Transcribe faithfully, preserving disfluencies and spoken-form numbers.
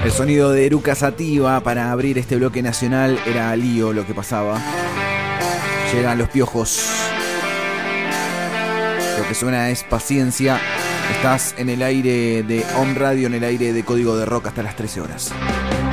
El sonido de Eruca Sativa para abrir este bloque nacional era lío lo que pasaba. Llegan los Piojos. Lo que suena es Paciencia. Estás en el aire de Home Radio, en el aire de Código de Rock hasta las trece horas.